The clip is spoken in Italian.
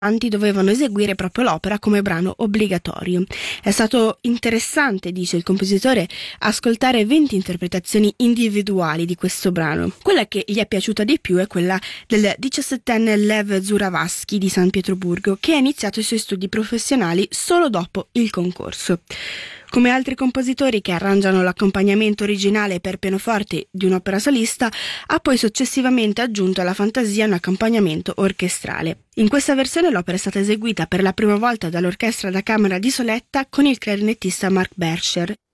dovevano eseguire proprio l'opera come brano obbligatorio. È stato interessante, dice il compositore, ascoltare 20 interpretazioni individuali di questo brano. Quella che gli è piaciuta di più è quella del 17enne Lev Zuravsky di San Pietroburgo, che ha iniziato i suoi studi professionali solo dopo il concorso. Come altri compositori che arrangiano l'accompagnamento originale per pianoforte di un'opera solista, ha poi successivamente aggiunto alla fantasia un accompagnamento orchestrale. In questa versione l'opera è stata eseguita per la prima volta dall'orchestra da camera di Soletta con il clarinettista Marc Berscher